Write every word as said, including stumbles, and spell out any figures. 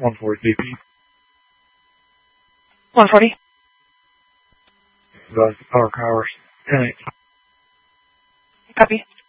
one forty B P. one forty. Advise the power cowers. ten eight. Copy.